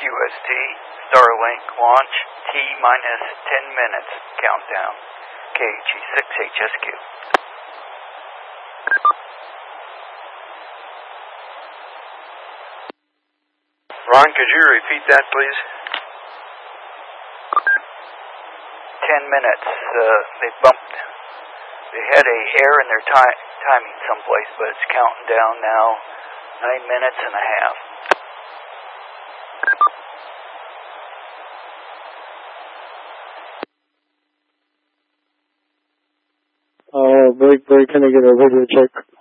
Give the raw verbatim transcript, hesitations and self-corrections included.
Q S T, Starlink launch, T minus ten minutes, countdown. K G six H S Q. Ron, could you repeat that, please? Ten minutes. Uh, they bumped. They had a error in their time timing someplace, but it's counting down now. Nine minutes and a half. Uh, break, break. Can I get a video check?